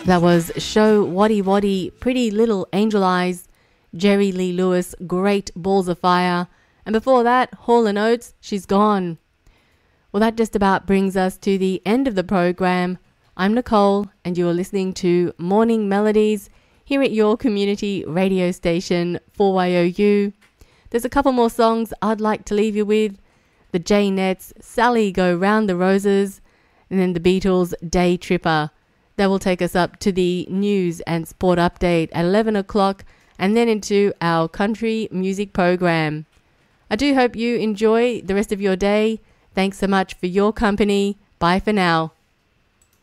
That was Show Waddy Waddy, Pretty Little Angel Eyes, Jerry Lee Lewis, Great Balls of Fire, and before that, Hall & Oates, She's Gone. Well, that just about brings us to the end of the program. I'm Nicole, and you're listening to Morning Melodies here at your community radio station, 4YOU. There's a couple more songs I'd like to leave you with. The J-Nets, Sally Go Round the Roses, and then the Beatles, Day Tripper. That will take us up to the news and sport update at 11 o'clock and then into our country music program. I do hope you enjoy the rest of your day. Thanks so much for your company. Bye for now.